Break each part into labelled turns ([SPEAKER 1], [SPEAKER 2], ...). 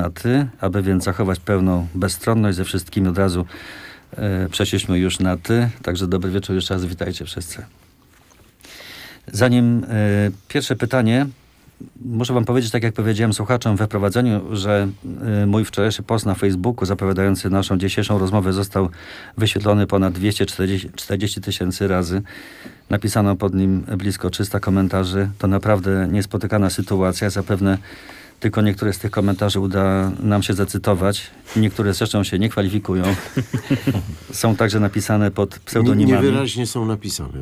[SPEAKER 1] na ty, aby więc zachować pełną bezstronność ze wszystkimi od razu przeszliśmy już na ty. Także dobry wieczór, jeszcze raz witajcie wszyscy. Zanim pierwsze pytanie, muszę wam powiedzieć, tak jak powiedziałem słuchaczom we wprowadzeniu, że mój wczorajszy post na Facebooku zapowiadający naszą dzisiejszą rozmowę został wyświetlony ponad 240 tysięcy razy. Napisano pod nim blisko 300 komentarzy. To naprawdę niespotykana sytuacja. Zapewne tylko niektóre z tych komentarzy uda nam się zacytować. Niektóre zresztą się nie kwalifikują. Są także napisane pod pseudonimami.
[SPEAKER 2] Niewyraźnie są napisane.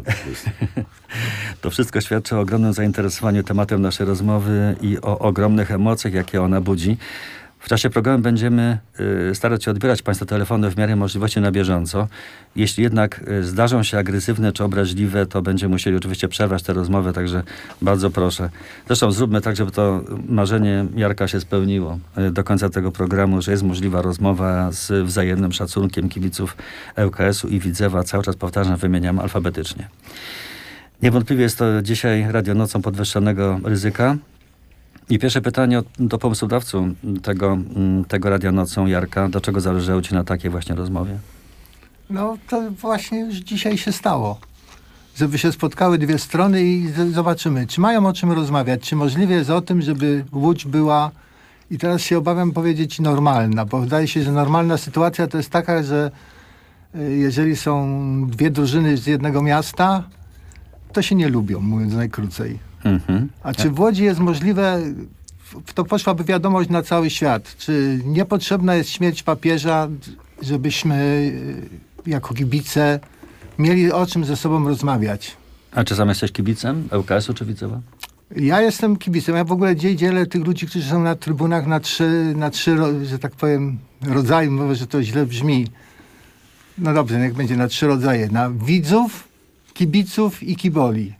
[SPEAKER 1] To wszystko świadczy o ogromnym zainteresowaniu tematem naszej rozmowy i o ogromnych emocjach, jakie ona budzi. W czasie programu będziemy starać się odbierać Państwa telefony w miarę możliwości na bieżąco. Jeśli jednak zdarzą się agresywne czy obraźliwe, to będziemy musieli oczywiście przerwać tę rozmowę, także bardzo proszę. Zresztą zróbmy tak, żeby to marzenie Jarka się spełniło do końca tego programu, że jest możliwa rozmowa z wzajemnym szacunkiem kibiców ŁKS-u i Widzewa. Cały czas powtarzam, wymieniam alfabetycznie. Niewątpliwie jest to dzisiaj radionocą podwyższonego ryzyka. I pierwsze pytanie do pomysłodawców tego Radia Nocą, Jarka. Dlaczego zależało ci na takiej właśnie rozmowie?
[SPEAKER 3] No to właśnie już dzisiaj się stało. Żeby się spotkały dwie strony i zobaczymy, czy mają o czym rozmawiać, czy możliwe jest o tym, żeby Łódź była, i teraz się obawiam powiedzieć, normalna, bo wydaje się, że normalna sytuacja to jest taka, że jeżeli są dwie drużyny z jednego miasta, to się nie lubią, mówiąc najkrócej. A czy w Łodzi jest możliwe, to poszłaby wiadomość na cały świat, czy niepotrzebna jest śmierć papieża, żebyśmy jako kibice mieli o czym ze sobą rozmawiać?
[SPEAKER 1] A czy sam jesteś kibicem ŁKS-u czy Widzewa?
[SPEAKER 3] Ja jestem kibicem. Ja w ogóle dzielę tych ludzi, którzy są na trybunach na trzy, że tak powiem, rodzaje. Mówię, że to źle brzmi. No dobrze, niech będzie na 3 rodzaje. Na widzów, kibiców i kiboli.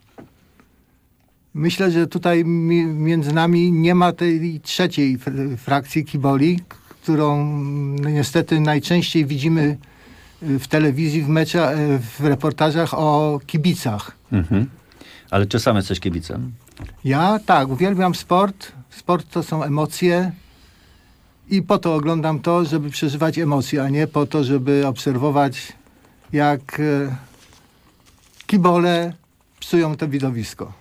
[SPEAKER 3] Myślę, że tutaj między nami nie ma tej trzeciej frakcji kiboli, którą niestety najczęściej widzimy w telewizji, w reportażach o kibicach.
[SPEAKER 1] Ale czy sam jesteś kibicem?
[SPEAKER 3] Ja tak, uwielbiam sport. Sport to są emocje i po to oglądam to, żeby przeżywać emocje, a nie po to, żeby obserwować, jak kibole psują to widowisko.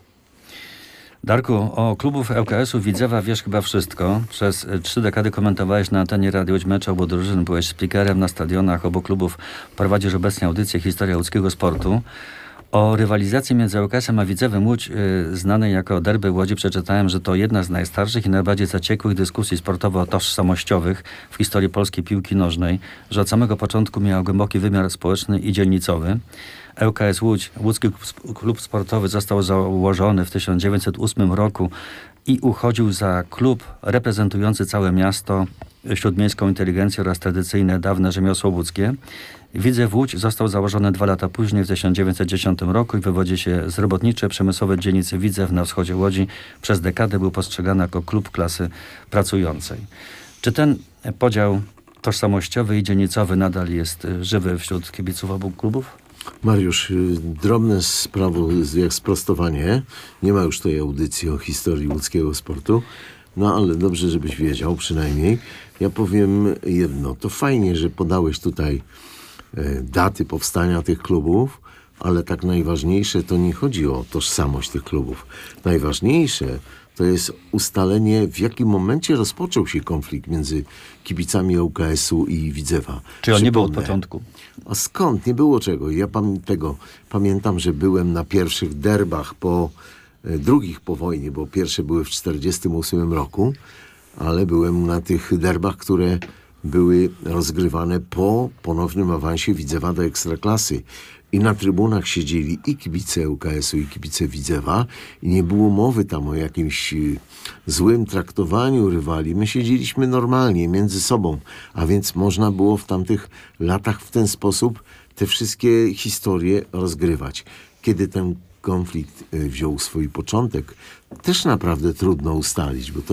[SPEAKER 1] Darku, o klubów ŁKS-u Widzewa wiesz chyba wszystko. Przez 3 dekady komentowałeś na antenie Radio Łódź mecze obu drużyn, byłeś speakerem na stadionach obu klubów, prowadzisz obecnie audycję Historia łódzkiego sportu. O rywalizacji między ŁKS-em a Widzewem Łódź, znanej jako derby Łodzi, przeczytałem, że to jedna z najstarszych i najbardziej zaciekłych dyskusji sportowo-tożsamościowych w historii polskiej piłki nożnej, że od samego początku miała głęboki wymiar społeczny i dzielnicowy. ŁKS Łódź, Łódzki Klub Sportowy, został założony w 1908 roku i uchodził za klub reprezentujący całe miasto, śródmiejską inteligencję oraz tradycyjne, dawne rzemiosło łódzkie. Widzew Łódź został założony 2 lata później, w 1910 roku i wywodzi się z robotniczej, przemysłowej dzielnicy Widzew na wschodzie Łodzi. Przez dekadę był postrzegany jako klub klasy pracującej. Czy ten podział tożsamościowy i dzielnicowy nadal jest żywy wśród kibiców obu klubów?
[SPEAKER 2] Mariusz, drobne sprawo jak sprostowanie. Nie ma już tej audycji o historii łódzkiego sportu. No ale dobrze, żebyś wiedział przynajmniej. Ja powiem jedno. To fajnie, że podałeś tutaj daty powstania tych klubów, ale tak najważniejsze to nie chodzi o tożsamość tych klubów. Najważniejsze to jest ustalenie, w jakim momencie rozpoczął się konflikt między kibicami ŁKS-u i Widzewa.
[SPEAKER 1] Czy on nie był od początku?
[SPEAKER 2] A skąd? Nie było czego. Ja pamiętam, że byłem na pierwszych derbach drugich po wojnie, bo pierwsze były w 1948 roku, ale byłem na tych derbach, które były rozgrywane po ponownym awansie Widzewa do Ekstraklasy. I na trybunach siedzieli i kibice ŁKS-u, i kibice Widzewa i nie było mowy tam o jakimś złym traktowaniu rywali. My siedzieliśmy normalnie między sobą, a więc można było w tamtych latach w ten sposób te wszystkie historie rozgrywać. Kiedy ten konflikt wziął swój początek, też naprawdę trudno ustalić, bo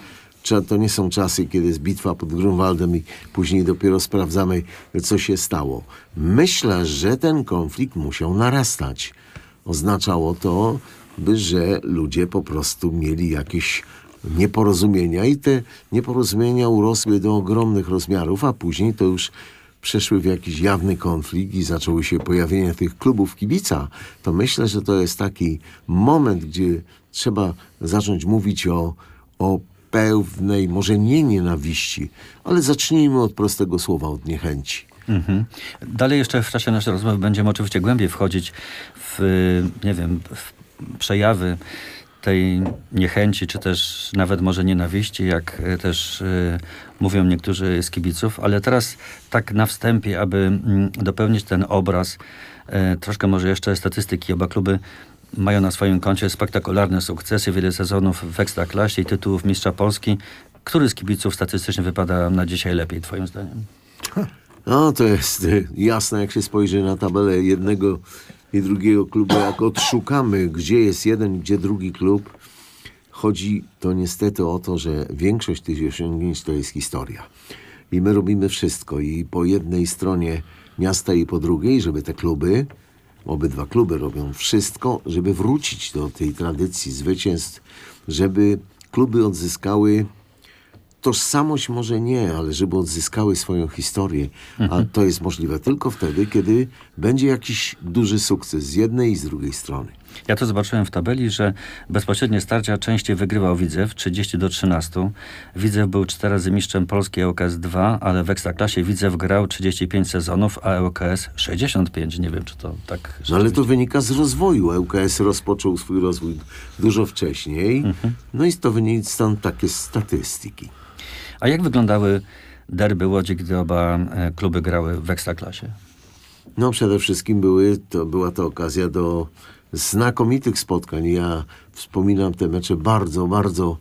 [SPEAKER 2] to nie są czasy, kiedy jest bitwa pod Grunwaldem i później dopiero sprawdzamy, co się stało. Myślę, że ten konflikt musiał narastać. Oznaczało to, że ludzie po prostu mieli jakieś nieporozumienia i te nieporozumienia urosły do ogromnych rozmiarów, a później to już przeszły w jakiś jawny konflikt i zaczęły się pojawienia tych klubów kibica, to myślę, że to jest taki moment, gdzie trzeba zacząć mówić o pewnej, może nie nienawiści, ale zacznijmy od prostego słowa, od niechęci.
[SPEAKER 1] Mhm. Dalej jeszcze w czasie naszej rozmowy będziemy oczywiście głębiej wchodzić w, nie wiem, w przejawy tej niechęci, czy też nawet może nienawiści, jak też mówią niektórzy z kibiców, ale teraz tak na wstępie, aby dopełnić ten obraz, troszkę może jeszcze statystyki. Oba kluby mają na swoim koncie spektakularne sukcesy, wiele sezonów w Ekstraklasie i tytułów Mistrza Polski. Który z kibiców statystycznie wypada na dzisiaj lepiej, twoim zdaniem?
[SPEAKER 2] No, to jest jasne, jak się spojrzy na tabelę jednego i drugiego klubu, jak odszukamy, gdzie jest jeden, gdzie drugi klub, chodzi to niestety o to, że większość tych osiągnięć to jest historia. I my robimy wszystko i po jednej stronie miasta i po drugiej, żeby te kluby, obydwa kluby robią wszystko, żeby wrócić do tej tradycji zwycięstw, żeby kluby odzyskały tożsamość, może nie, ale żeby odzyskały swoją historię. A to jest możliwe tylko wtedy, kiedy będzie jakiś duży sukces z jednej i z drugiej strony.
[SPEAKER 1] Ja to zobaczyłem w tabeli, że bezpośrednie starcia częściej wygrywał Widzew 30-13. Widzew był 4 razy mistrzem Polski, ŁKS 2, ale w Ekstraklasie Widzew grał 35 sezonów, a ŁKS 65. Nie wiem, czy to tak...
[SPEAKER 2] No ale to wynika z rozwoju. ŁKS rozpoczął swój rozwój dużo wcześniej. No i to wynika stąd takie statystyki.
[SPEAKER 1] A jak wyglądały derby Łodzi, gdy oba kluby grały w Ekstraklasie?
[SPEAKER 2] No przede wszystkim była to okazja do znakomitych spotkań. Ja wspominam te mecze bardzo, bardzo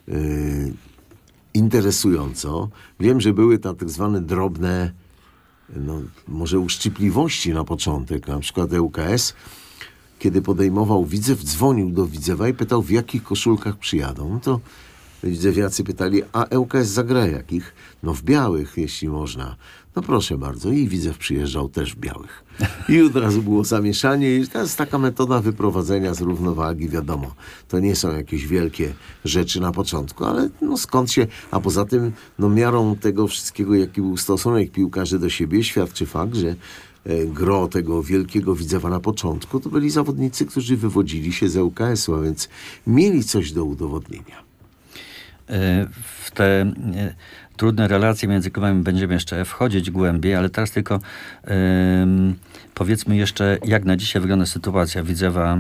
[SPEAKER 2] interesująco. Wiem, że były tam tak zwane drobne, no, może uszczypliwości na początek. Na przykład ŁKS, kiedy podejmował Widzew, dzwonił do Widzewa i pytał, w jakich koszulkach przyjadą. No to Widzewiacy pytali, a ŁKS zagra jakich? No w białych, jeśli można. No proszę bardzo. I Widzew przyjeżdżał też w białych. I od razu było zamieszanie. I to jest taka metoda wyprowadzenia z równowagi, wiadomo. To nie są jakieś wielkie rzeczy na początku, ale no skąd się... A poza tym, no miarą tego wszystkiego, jaki był stosunek piłkarzy do siebie, świadczy fakt, że gro tego wielkiego Widzewa na początku to byli zawodnicy, którzy wywodzili się z ŁKS-u, a więc mieli coś do udowodnienia.
[SPEAKER 1] W te trudne relacje między klubami będziemy jeszcze wchodzić głębiej, ale teraz tylko powiedzmy jeszcze, jak na dzisiaj wygląda sytuacja Widzewa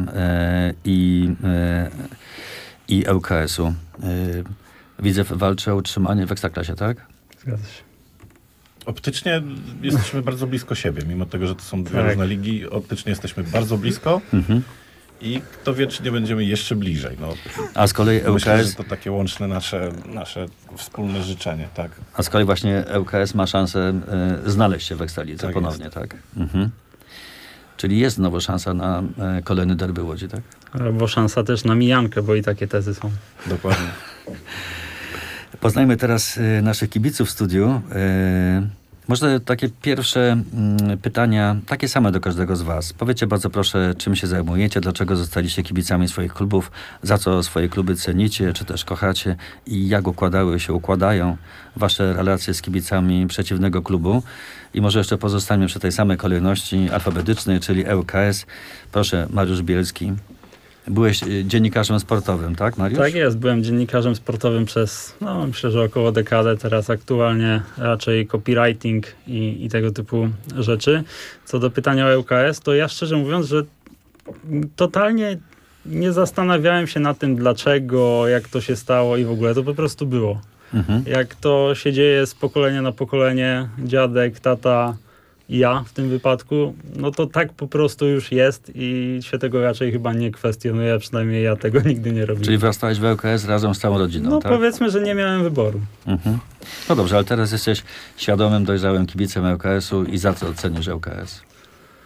[SPEAKER 1] i ŁKS-u. Widzew walczy o utrzymanie w Ekstraklasie, tak?
[SPEAKER 4] Zgadza się.
[SPEAKER 5] Optycznie jesteśmy bardzo blisko siebie, mimo tego, że to są dwie różne ligi. Optycznie jesteśmy bardzo blisko i kto wie, czy nie będziemy jeszcze bliżej. No,
[SPEAKER 1] A z kolei
[SPEAKER 5] myślę,
[SPEAKER 1] ŁKS...
[SPEAKER 5] że to takie łączne nasze wspólne życzenie, tak.
[SPEAKER 1] A z kolei właśnie ŁKS ma szansę znaleźć się w Ekstralidze
[SPEAKER 5] Tak
[SPEAKER 1] ponownie,
[SPEAKER 5] jest.
[SPEAKER 1] tak? Czyli jest znowu szansa na kolejny derby Łodzi, tak?
[SPEAKER 4] Albo szansa też na mijankę, bo i takie tezy są.
[SPEAKER 5] Dokładnie.
[SPEAKER 1] Poznajmy teraz naszych kibiców w studiu. Może takie pierwsze pytania, takie same do każdego z was. Powiedzcie bardzo proszę, czym się zajmujecie, dlaczego zostaliście kibicami swoich klubów, za co swoje kluby cenicie, czy też kochacie i jak układają wasze relacje z kibicami przeciwnego klubu. I może jeszcze pozostańmy przy tej samej kolejności alfabetycznej, czyli ŁKS. Proszę, Mariusz Bielski. Byłeś dziennikarzem sportowym, tak, Mariusz?
[SPEAKER 4] Tak jest, byłem dziennikarzem sportowym przez, no myślę, że około dekadę. Teraz aktualnie raczej copywriting i tego typu rzeczy. Co do pytania o ŁKS, to ja szczerze mówiąc, że totalnie nie zastanawiałem się nad tym, dlaczego, jak to się stało i w ogóle. To po prostu było. Jak to się dzieje z pokolenia na pokolenie, dziadek, tata, ja w tym wypadku, no to tak po prostu już jest i się tego raczej chyba nie kwestionuje, przynajmniej ja tego nigdy nie robiłem.
[SPEAKER 1] Czyli wrastałeś w ŁKS razem z całą rodziną,
[SPEAKER 4] No
[SPEAKER 1] tak?
[SPEAKER 4] powiedzmy, że nie miałem wyboru.
[SPEAKER 1] No dobrze, ale teraz jesteś świadomym, dojrzałym kibicem ŁKS-u i za co cenisz ŁKS?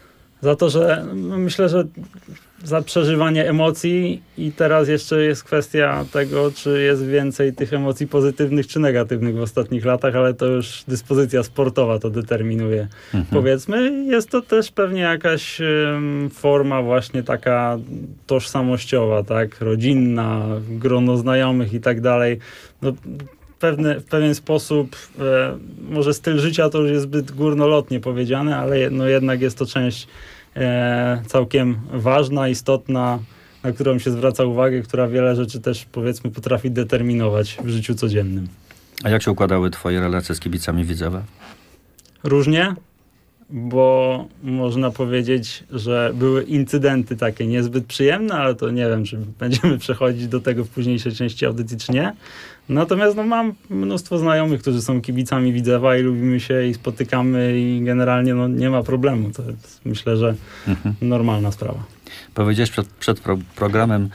[SPEAKER 4] Za to, że myślę, że za przeżywanie emocji i teraz jeszcze jest kwestia tego, czy jest więcej tych emocji pozytywnych czy negatywnych w ostatnich latach, ale to już dyspozycja sportowa to determinuje. Powiedzmy, jest to też pewnie jakaś forma właśnie taka tożsamościowa, tak, rodzinna, grono znajomych i tak dalej. No, w pewien sposób może styl życia to już jest zbyt górnolotnie powiedziane, ale no jednak jest to część całkiem ważna, istotna, na którą się zwraca uwagę, która wiele rzeczy też powiedzmy potrafi determinować w życiu codziennym.
[SPEAKER 1] A jak się układały twoje relacje z kibicami Widzewa?
[SPEAKER 4] Różnie, bo można powiedzieć, że były incydenty takie niezbyt przyjemne, ale to nie wiem, czy będziemy przechodzić do tego w późniejszej części audycji, czy nie. Natomiast no, mam mnóstwo znajomych, którzy są kibicami Widzewa i lubimy się i spotykamy i generalnie no, nie ma problemu. To jest, myślę, że normalna sprawa.
[SPEAKER 1] Powiedziałeś przed programem,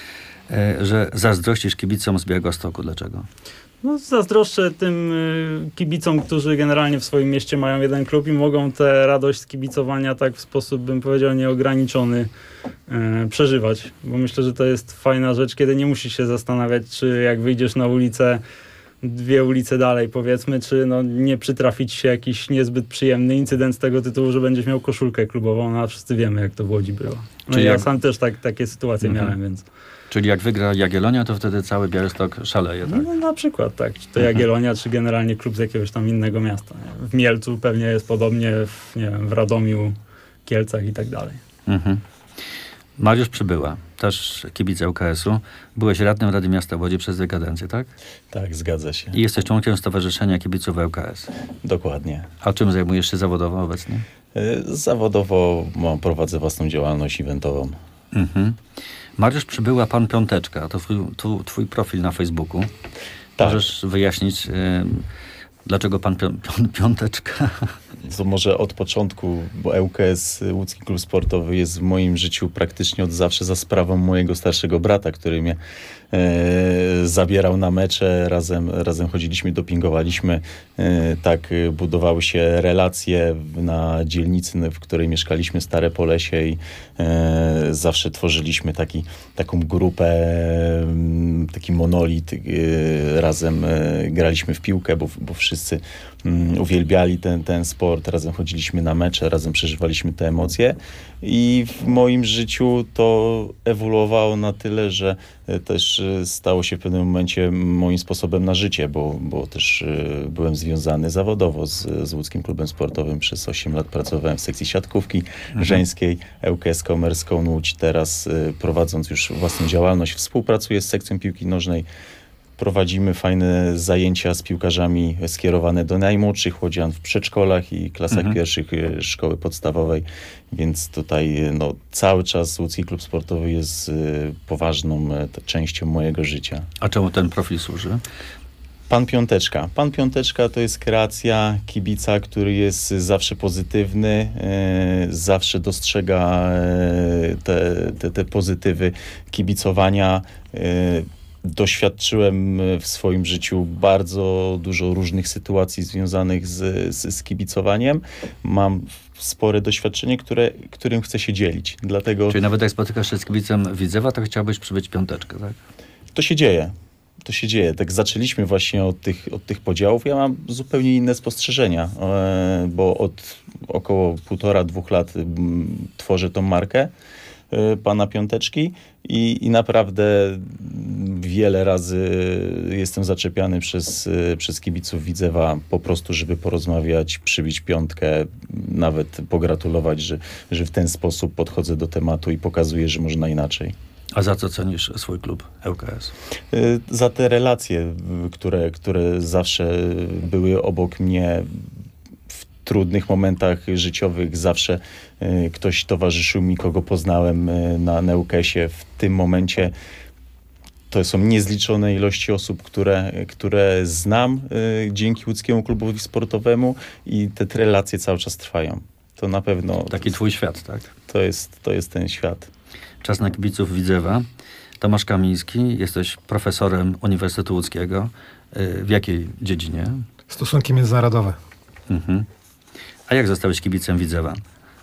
[SPEAKER 1] że zazdrościsz kibicom z Białegostoku. Dlaczego?
[SPEAKER 4] No, zazdroszczę tym kibicom, którzy generalnie w swoim mieście mają jeden klub i mogą tę radość z kibicowania tak w sposób, bym powiedział, nieograniczony przeżywać. Bo myślę, że to jest fajna rzecz, kiedy nie musisz się zastanawiać, czy jak wyjdziesz na ulicę, 2 ulice dalej powiedzmy, czy no, nie przytrafić się jakiś niezbyt przyjemny incydent z tego tytułu, że będziesz miał koszulkę klubową, no a wszyscy wiemy, jak to w Łodzi było. No
[SPEAKER 1] Czyli
[SPEAKER 4] i ja
[SPEAKER 1] jak-
[SPEAKER 4] sam też takie sytuacje miałem, więc...
[SPEAKER 1] Czyli jak wygra Jagiellonia, to wtedy cały Białystok szaleje, tak?
[SPEAKER 4] No na przykład, tak. Czy to Jagiellonia, czy generalnie klub z jakiegoś tam innego miasta. Nie? W Mielcu pewnie jest podobnie, nie wiem, w Radomiu, Kielcach i tak dalej.
[SPEAKER 1] Mariusz Przybyła, też kibic ŁKS-u. Byłeś radnym Rady Miasta Łodzi przez 2 kadencje, tak?
[SPEAKER 6] Tak, zgadza się.
[SPEAKER 1] I jesteś członkiem Stowarzyszenia Kibiców ŁKS.
[SPEAKER 6] Dokładnie.
[SPEAKER 1] A czym zajmujesz się zawodowo obecnie?
[SPEAKER 6] Zawodowo prowadzę własną działalność eventową.
[SPEAKER 1] Mariusz Przybyła, pan Piąteczka. To twój profil na Facebooku.
[SPEAKER 6] Tak.
[SPEAKER 1] Możesz wyjaśnić, dlaczego pan Piąteczka?
[SPEAKER 6] To może od początku, bo ŁKS, Łódzki Klub Sportowy, jest w moim życiu praktycznie od zawsze za sprawą mojego starszego brata, który mnie zabierał na mecze, razem chodziliśmy, dopingowaliśmy. Tak budowały się relacje na dzielnicy, w której mieszkaliśmy, Stare Polesie, i zawsze tworzyliśmy taką grupę, taki monolit. Razem graliśmy w piłkę, bo wszyscy uwielbiali ten sport, razem chodziliśmy na mecze, razem przeżywaliśmy te emocje i w moim życiu to ewoluowało na tyle, że też stało się w pewnym momencie moim sposobem na życie, bo też byłem związany zawodowo z Łódzkim Klubem Sportowym. Przez 8 lat pracowałem w sekcji siatkówki żeńskiej, ŁKS Komerską Łódź. Teraz prowadząc już własną działalność, współpracuję z sekcją piłki nożnej. Prowadzimy fajne zajęcia z piłkarzami skierowane do najmłodszych łodzian w przedszkolach i klasach pierwszych szkoły podstawowej, więc tutaj cały czas Łódzki Klub Sportowy jest poważną częścią mojego życia.
[SPEAKER 1] A czemu ten profil służy?
[SPEAKER 6] Pan Piąteczka. Pan Piąteczka to jest kreacja kibica, który jest zawsze pozytywny, zawsze dostrzega te pozytywy kibicowania. Doświadczyłem w swoim życiu bardzo dużo różnych sytuacji związanych z kibicowaniem. Mam spore doświadczenie, którym chcę się dzielić. Dlatego
[SPEAKER 1] Czyli nawet jak spotykasz się z kibicem Widzewa, to chciałbyś przybyć Piąteczkę, tak?
[SPEAKER 6] to się dzieje. To się dzieje. Tak zaczęliśmy właśnie od tych podziałów. Ja mam zupełnie inne spostrzeżenia, bo od około 1,5-2 lat tworzę tą markę pana Piąteczki i naprawdę wiele razy jestem zaczepiany przez kibiców Widzewa po prostu, żeby porozmawiać, przybić piątkę, nawet pogratulować, że w ten sposób podchodzę do tematu i pokazuję, że można inaczej.
[SPEAKER 1] A za co cenisz swój klub ŁKS?
[SPEAKER 6] Za te relacje, które zawsze były obok mnie w trudnych momentach życiowych. Zawsze ktoś towarzyszył mi, kogo poznałem na ŁKS-ie. W tym momencie to są niezliczone ilości osób, które znam dzięki Łódzkiemu Klubowi Sportowemu i te relacje cały czas trwają. To na pewno...
[SPEAKER 1] Taki twój świat, tak?
[SPEAKER 6] To jest ten świat.
[SPEAKER 1] Czas na kibiców Widzewa. Tomasz Kamiński, jesteś profesorem Uniwersytetu Łódzkiego. W jakiej dziedzinie?
[SPEAKER 7] Stosunki międzynarodowe.
[SPEAKER 1] A jak zostałeś kibicem Widzewa?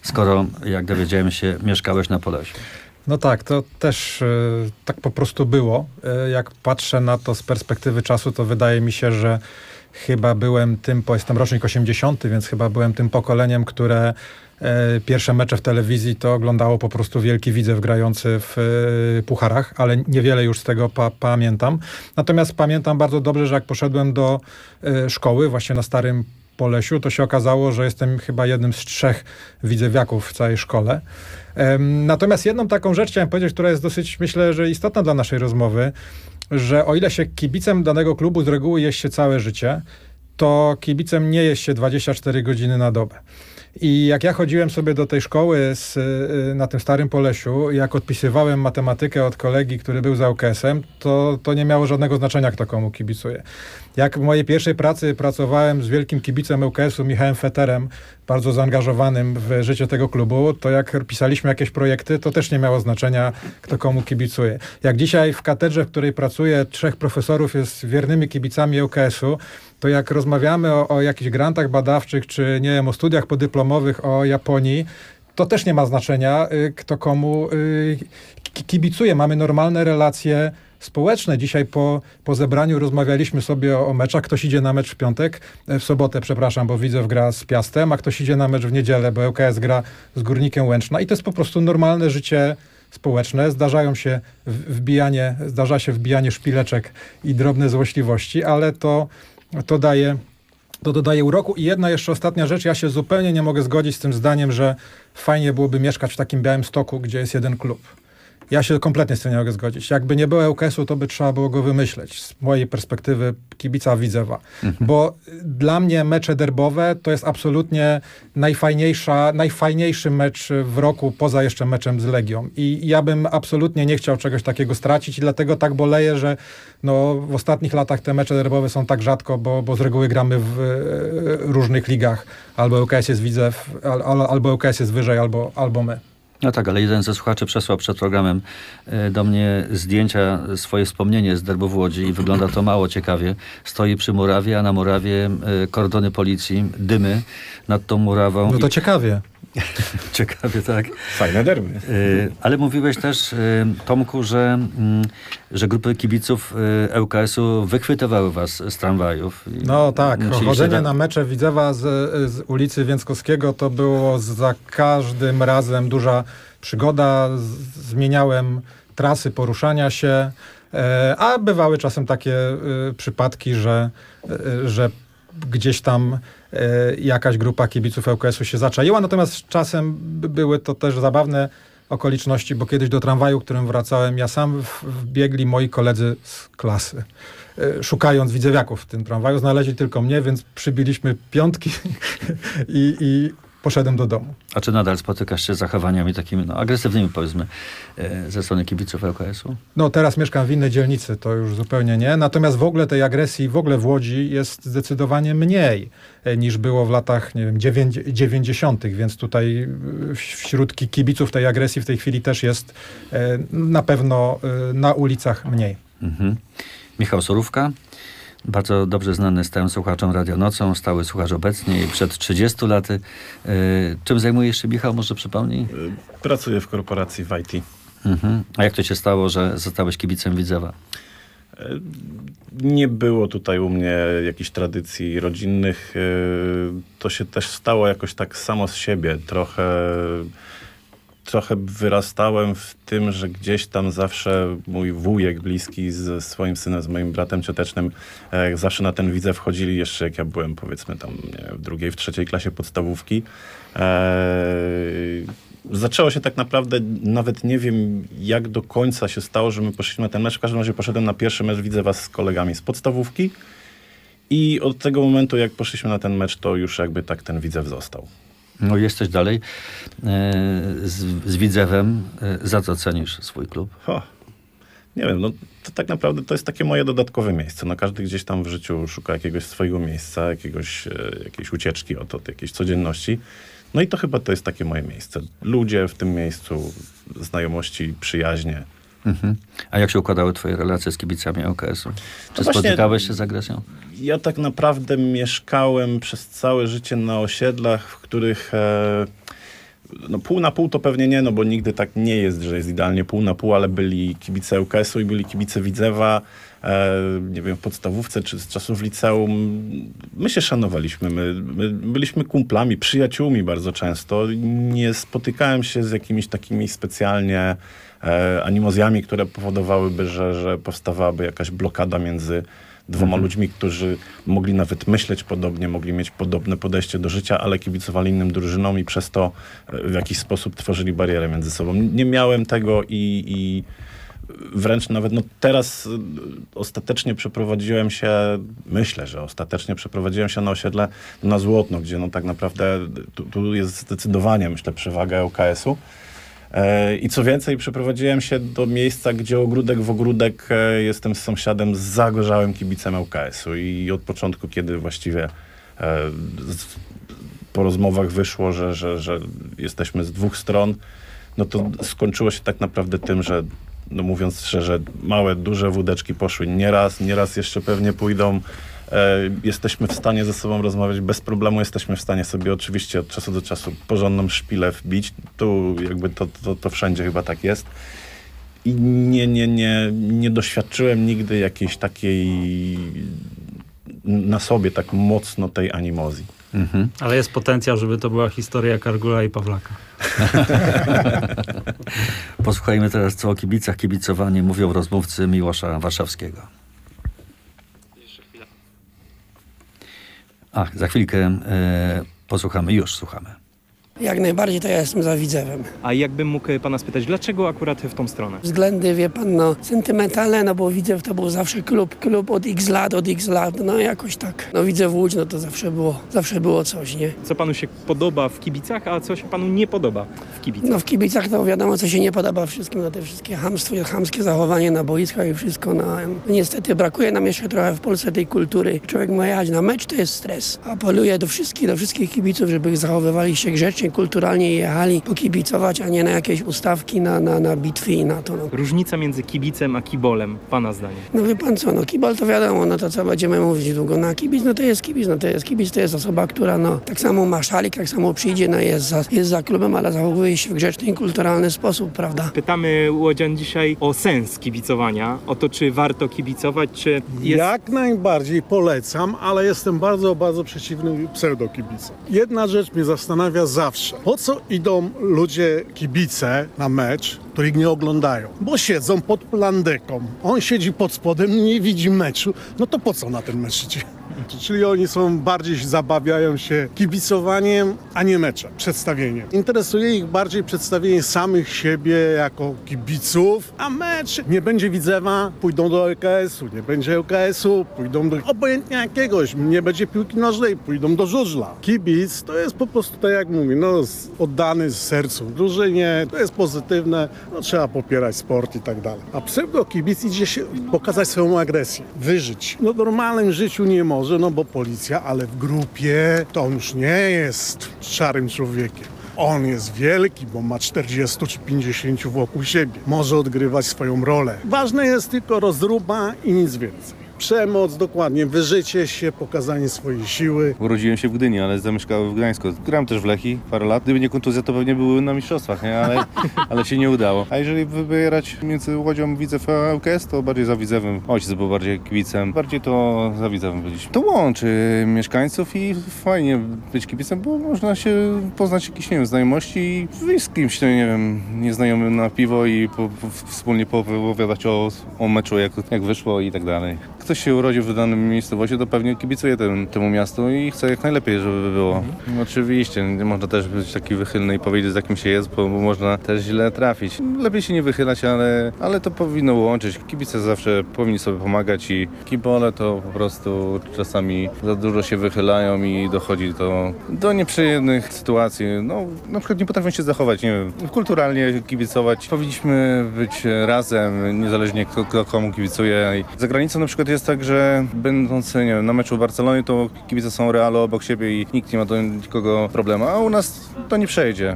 [SPEAKER 1] skoro, jak dowiedziałem się, mieszkałeś na Polesiu?
[SPEAKER 7] No tak, to też tak po prostu było. Jak patrzę na to z perspektywy czasu, to wydaje mi się, że chyba byłem jestem rocznik 80, więc chyba byłem tym pokoleniem, które pierwsze mecze w telewizji to oglądało po prostu wielki Widzew grający w pucharach, ale niewiele już z tego pamiętam. Natomiast pamiętam bardzo dobrze, że jak poszedłem do szkoły właśnie na Starym Polesiu, to się okazało, że jestem chyba jednym z 3 widzewiaków w całej szkole. Natomiast jedną taką rzecz chciałem powiedzieć, która jest dosyć, myślę, że istotna dla naszej rozmowy, że o ile się kibicem danego klubu z reguły jest się całe życie, to kibicem nie jest się 24 godziny na dobę. I jak ja chodziłem sobie do tej szkoły na tym Starym Polesiu, jak odpisywałem matematykę od kolegi, który był za UKS-em, to nie miało żadnego znaczenia, kto komu kibicuje. Jak w mojej pierwszej pracy pracowałem z wielkim kibicem UKS-u, Michałem Feterem, bardzo zaangażowanym w życie tego klubu, to jak pisaliśmy jakieś projekty, to też nie miało znaczenia, kto komu kibicuje. Jak dzisiaj w katedrze, w której pracuję, 3 profesorów jest wiernymi kibicami UKS-u, to jak rozmawiamy o jakichś grantach badawczych, czy nie wiem, o studiach podyplomowych o Japonii, to też nie ma znaczenia, kto komu kibicuje. Mamy normalne relacje społeczne. Dzisiaj po zebraniu rozmawialiśmy sobie o meczach. Ktoś idzie na mecz w sobotę, przepraszam, bo Widzew gra z Piastem, a ktoś idzie na mecz w niedzielę, bo ŁKS gra z Górnikiem Łęczna. I to jest po prostu normalne życie społeczne. Zdarza się wbijanie szpileczek i drobne złośliwości, ale to dodaje uroku. I jedna jeszcze ostatnia rzecz. Ja się zupełnie nie mogę zgodzić z tym zdaniem, że fajnie byłoby mieszkać w takim Białymstoku, gdzie jest jeden klub. Ja się kompletnie z tym nie mogę zgodzić. Jakby nie było ŁKS-u, to by trzeba było go wymyśleć. Z mojej perspektywy kibica Widzewa. Bo dla mnie mecze derbowe to jest absolutnie najfajniejszy mecz w roku, poza jeszcze meczem z Legią. I ja bym absolutnie nie chciał czegoś takiego stracić i dlatego tak boleję, że w ostatnich latach te mecze derbowe są tak rzadko, bo z reguły gramy w różnych ligach. Albo ŁKS jest Widzew, albo ŁKS jest wyżej, albo my.
[SPEAKER 1] No tak, ale jeden ze słuchaczy przesłał przed programem do mnie zdjęcia, swoje wspomnienie z derbu w Łodzi i wygląda to mało ciekawie. Stoi przy murawie, a na murawie kordony policji, dymy nad tą murawą.
[SPEAKER 7] No to ciekawie.
[SPEAKER 1] Ciekawie, tak.
[SPEAKER 5] Fajne derby.
[SPEAKER 1] Ale mówiłeś też, Tomku, że grupy kibiców ŁKS-u wychwytywały was z tramwajów.
[SPEAKER 7] No tak, chodzenie na mecze Widzewa z ulicy Więckowskiego to było za każdym razem duża przygoda. Zmieniałem trasy poruszania się, a bywały czasem takie przypadki, że gdzieś tam jakaś grupa kibiców ŁKS-u się zaczaiła, natomiast czasem były to też zabawne okoliczności, bo kiedyś do tramwaju, którym wracałem, ja sam wbiegli moi koledzy z klasy. Szukając widzewiaków w tym tramwaju, znaleźli tylko mnie, więc przybiliśmy piątki i poszedłem do domu.
[SPEAKER 1] A czy nadal spotykasz się z zachowaniami takimi agresywnymi, powiedzmy, ze strony kibiców ŁKS-u?
[SPEAKER 7] No teraz mieszkam w innej dzielnicy, to już zupełnie nie. Natomiast w ogóle tej agresji w Łodzi jest zdecydowanie mniej niż było w latach, nie wiem, 90., więc tutaj wśród kibiców tej agresji w tej chwili też jest na pewno na ulicach mniej.
[SPEAKER 1] Michał Surówka. Bardzo dobrze znany stałym słuchaczom Radio Nocą, stały słuchacz obecnie przed 30 laty. Czym zajmujesz się, Michał, może przypomnij?
[SPEAKER 5] Pracuję w korporacji w IT.
[SPEAKER 1] A jak to się stało, że zostałeś kibicem Widzewa?
[SPEAKER 5] Nie było tutaj u mnie jakichś tradycji rodzinnych. To się też stało jakoś tak samo z siebie. Trochę wyrastałem w tym, że gdzieś tam zawsze mój wujek bliski z swoim synem, z moim bratem ciotecznym, zawsze na ten Widzew wchodzili jeszcze jak ja byłem, powiedzmy tam w 2., w 3. klasie podstawówki. Zaczęło się tak naprawdę, nawet nie wiem jak do końca się stało, że my poszliśmy na ten mecz. W każdym razie poszedłem na pierwszy mecz Widzewa z kolegami z podstawówki i od tego momentu jak poszliśmy na ten mecz, to już jakby tak ten Widzew został.
[SPEAKER 1] No jesteś dalej z Widzewem. Za co cenisz swój klub?
[SPEAKER 5] Nie wiem, to tak naprawdę to jest takie moje dodatkowe miejsce. No każdy gdzieś tam w życiu szuka jakiegoś swojego miejsca, jakiejś ucieczki od jakiejś codzienności. No i to chyba to jest takie moje miejsce. Ludzie w tym miejscu, znajomości, przyjaźnie.
[SPEAKER 1] A jak się układały twoje relacje z kibicami ŁKS-u? Czy
[SPEAKER 5] właśnie
[SPEAKER 1] spotykałeś się z agresją?
[SPEAKER 5] Ja tak naprawdę mieszkałem przez całe życie na osiedlach, w których no pół na pół to pewnie nie, no bo nigdy tak nie jest, że jest idealnie pół na pół, ale byli kibice ŁKS-u i byli kibice Widzewa, nie wiem, w podstawówce czy z czasów liceum. My się szanowaliśmy, my byliśmy kumplami, przyjaciółmi bardzo często. Nie spotykałem się z jakimiś takimi specjalnie animozjami, które powodowałyby, że powstawałaby jakaś blokada między dwoma ludźmi, którzy mogli nawet myśleć podobnie, mogli mieć podobne podejście do życia, ale kibicowali innym drużynom i przez to w jakiś sposób tworzyli barierę między sobą. Nie miałem tego i wręcz nawet teraz ostatecznie przeprowadziłem się, myślę, że ostatecznie przeprowadziłem się na osiedle na Złotno, gdzie no tak naprawdę tu jest zdecydowanie, myślę, przewaga ŁKS-u. I co więcej, przeprowadziłem się do miejsca, gdzie ogródek w ogródek jestem z sąsiadem, z zagorzałym kibicem ŁKS-u i od początku, kiedy właściwie po rozmowach wyszło, że jesteśmy z dwóch stron, no to skończyło się tak naprawdę tym, że no mówiąc szczerze, małe, duże wódeczki poszły nieraz jeszcze pewnie pójdą. Jesteśmy w stanie ze sobą rozmawiać bez problemu, jesteśmy w stanie sobie oczywiście od czasu do czasu porządną szpilę wbić. Tu jakby to wszędzie chyba tak jest. I nie doświadczyłem nigdy jakiejś takiej na sobie tak mocno tej animozji.
[SPEAKER 4] Ale jest potencjał, żeby to była historia Kargula i Pawlaka.
[SPEAKER 1] Posłuchajmy teraz, co o kibicach, kibicowaniu mówią rozmówcy Miłosza Warszawskiego. Za chwilkę słuchamy.
[SPEAKER 8] Jak najbardziej to ja jestem za Widzewem.
[SPEAKER 9] A jakbym mógł pana spytać, dlaczego akurat w tą stronę?
[SPEAKER 8] Względy, wie pan, sentymentalne, bo Widzew to był zawsze klub od x lat, jakoś tak. Widzew Łódź, to zawsze było coś, nie?
[SPEAKER 9] Co panu się podoba w kibicach, a co się panu nie podoba w kibicach?
[SPEAKER 8] W kibicach to wiadomo, co się nie podoba wszystkim, te wszystkie chamskie zachowanie na boiskach i wszystko. Niestety brakuje nam jeszcze trochę w Polsce tej kultury. Człowiek ma jechać na mecz, to jest stres. Apeluję do wszystkich kibiców, żeby zachowywali się grzecznie, kulturalnie jechali pokibicować, a nie na jakieś ustawki, na bitwy i na to.
[SPEAKER 9] Różnica między kibicem a kibolem, pana zdanie?
[SPEAKER 8] Wie pan co, kibol to wiadomo, to co będziemy mówić długo. Kibic, to jest kibic, to jest osoba, która tak samo ma szalik, tak samo przyjdzie, jest za klubem, ale zachowuje się w grzeczny i kulturalny sposób, prawda?
[SPEAKER 9] Pytamy łodzian dzisiaj o sens kibicowania, o to, czy warto kibicować, czy jest...
[SPEAKER 10] Jak najbardziej polecam, ale jestem bardzo, bardzo przeciwny pseudokibicom. Jedna rzecz mnie zastanawia zawsze. Po co idą ludzie, kibice na mecz, których nie oglądają? Bo siedzą pod plandeką. On siedzi pod spodem, nie widzi meczu. To po co na ten mecz idzie? Czyli oni zabawiają się kibicowaniem, a nie meczem, przedstawieniem. Interesuje ich bardziej przedstawienie samych siebie jako kibiców, a mecz nie będzie Widzewa, pójdą do ŁKS-u, nie będzie ŁKS-u, pójdą do obojętnie jakiegoś, nie będzie piłki nożnej, pójdą do żużla. Kibic to jest po prostu, tak jak mówię, oddany z sercu w drużynie, to jest pozytywne, trzeba popierać sport i tak dalej. A pseudokibic idzie się pokazać swoją agresję, wyżyć. W normalnym życiu nie może, bo policja, ale w grupie to on już nie jest szarym człowiekiem. On jest wielki, bo ma 40 czy 50 wokół siebie. Może odgrywać swoją rolę. Ważne jest tylko rozruba i nic więcej. Przemoc, dokładnie, wyżycie się, pokazanie swojej siły.
[SPEAKER 11] Urodziłem się w Gdyni, ale zamieszkałem w Gdańsku. Grałem też w Lechii parę lat. Gdyby nie kontuzja, to pewnie były na mistrzostwach, nie? Ale się nie udało. A jeżeli wybierać między Łodzią, Widzew a ŁKS, to bardziej za Widzewem. Ojciec był bardziej kibicem. Bardziej to za Widzewem byliśmy. To łączy mieszkańców i fajnie być kibicem, bo można się poznać jakieś, znajomości i wyjść z kimś, nieznajomym na piwo i wspólnie poowiadać o meczu, jak wyszło i tak dalej. Ktoś się urodził w danym miejscowości, to pewnie kibicuje temu miastu i chce jak najlepiej, żeby było. Oczywiście, nie można też być taki wychylny i powiedzieć, z jakim się jest, bo można też źle trafić. Lepiej się nie wychylać, ale to powinno łączyć. Kibice zawsze powinni sobie pomagać i kibole to po prostu czasami za dużo się wychylają i dochodzi do nieprzyjemnych sytuacji. Na przykład nie potrafią się zachować, kulturalnie kibicować. Powinniśmy być razem, niezależnie kto komu kibicuje. Za granicą na przykład jest tak, że będąc na meczu Barcelony, to kibice są Realu obok siebie i nikt nie ma do nikogo problemu, a u nas to nie przejdzie.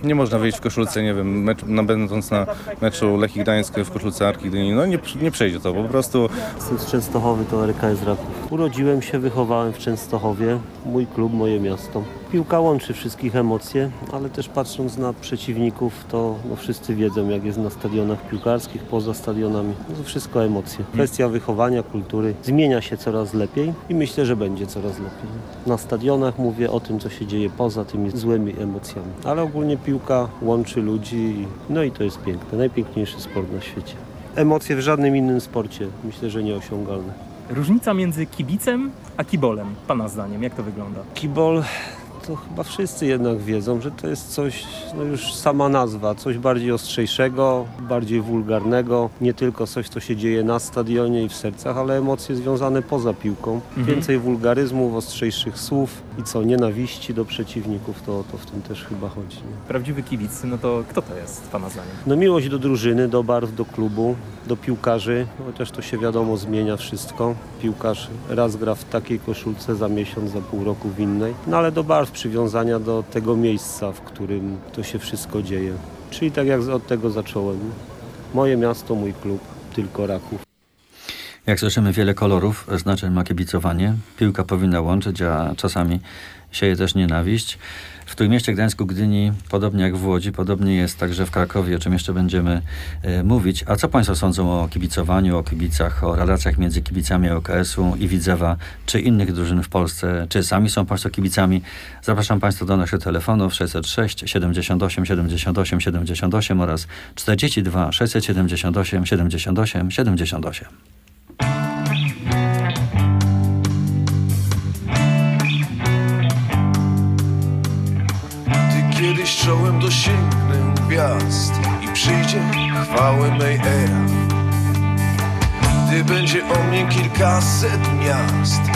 [SPEAKER 11] Nie można wyjść w koszulce, nie wiem, będąc na meczu Lechii Gdańsk w koszulce Arki Gdyni. No nie przejdzie to, po prostu.
[SPEAKER 12] Jestem z Częstochowy, to RKS Raków. Urodziłem się, wychowałem w Częstochowie. Mój klub, moje miasto. Piłka łączy wszystkich emocje, ale też patrząc na przeciwników, to wszyscy wiedzą, jak jest na stadionach piłkarskich, poza stadionami. To wszystko emocje. Kwestia wychowania, kultury zmienia się coraz lepiej i myślę, że będzie coraz lepiej. Na stadionach mówię o tym, co się dzieje poza tymi złymi emocjami. Ale ogólnie piłka łączy ludzi, no i to jest piękne. Najpiękniejszy sport na świecie. Emocje w żadnym innym sporcie, myślę, że nieosiągalne.
[SPEAKER 9] Różnica między kibicem a kibolem, pana zdaniem, jak to wygląda?
[SPEAKER 12] Kibol to chyba wszyscy jednak wiedzą, że to jest coś, no już sama nazwa, coś bardziej ostrzejszego, bardziej wulgarnego, nie tylko coś, co się dzieje na stadionie i w sercach, ale emocje związane poza piłką. Więcej wulgaryzmów, ostrzejszych słów i nienawiści do przeciwników, to w tym też chyba chodzi. Nie?
[SPEAKER 9] Prawdziwy kibic, no to kto to jest, pana zdaniem?
[SPEAKER 12] No miłość do drużyny, do barw, do klubu, do piłkarzy, chociaż to się wiadomo zmienia wszystko. Piłkarz raz gra w takiej koszulce, za miesiąc, za pół roku w innej, no ale do barw, przywiązania do tego miejsca, w którym to się wszystko dzieje. Czyli tak jak od tego zacząłem. Moje miasto, mój klub, tylko Raków.
[SPEAKER 1] Jak słyszymy, wiele kolorów znaczeń ma kibicowanie. Piłka powinna łączyć, a czasami sieje też nienawiść. W Trójmieście, Gdańsku, Gdyni, podobnie jak w Łodzi, podobnie jest także w Krakowie, o czym jeszcze będziemy mówić. A co Państwo sądzą o kibicowaniu, o kibicach, o relacjach między kibicami ŁKS-u i Widzewa, czy innych drużyn w Polsce? Czy sami są Państwo kibicami? Zapraszam Państwa do naszych telefonów 606 78 78 78 oraz 42 678 78 78.
[SPEAKER 13] Kiedyś czołem dosięgnę gwiazd i przyjdzie chwałę mej era. Gdy będzie o mnie kilkaset miast